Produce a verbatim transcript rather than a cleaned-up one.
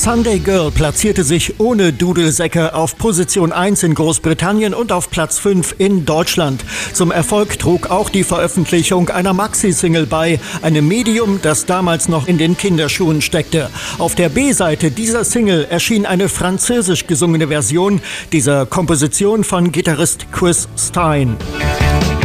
Sunday Girl platzierte sich ohne Dudelsäcke auf Position eins in Großbritannien und auf Platz fünf in Deutschland. Zum Erfolg trug auch die Veröffentlichung einer Maxi-Single bei, einem Medium, das damals noch in den Kinderschuhen steckte. Auf der B-Seite dieser Single erschien eine französisch gesungene Version dieser Komposition von Gitarrist Chris Stein.